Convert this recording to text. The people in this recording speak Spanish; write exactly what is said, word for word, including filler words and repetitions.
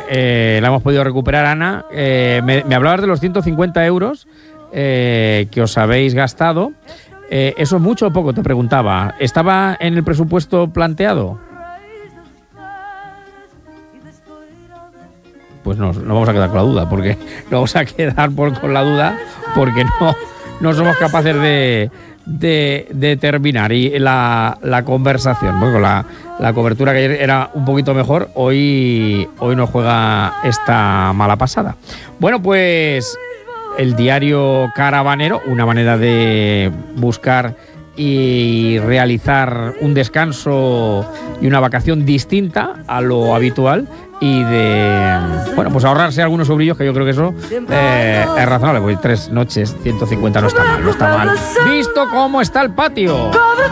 eh, la hemos podido recuperar, Ana. Eh, me, me hablabas de los ciento cincuenta euros eh, que os habéis gastado. Eh, ¿Eso es mucho o poco? Te preguntaba. ¿Estaba en el presupuesto planteado? Pues no, no vamos a quedar con la duda, porque no vamos a quedar por, con la duda, porque no, no somos capaces de, de, de terminar y la, la conversación. Bueno, la, la cobertura que ayer era un poquito mejor, hoy, hoy nos juega esta mala pasada. Bueno, pues el diario Caravanero, una manera de buscar y realizar un descanso y una vacación distinta a lo habitual y de, bueno, pues ahorrarse algunos sobrillos, que yo creo que eso eh, es razonable, porque tres noches, ciento cincuenta no está mal, no está mal. Visto cómo está el patio.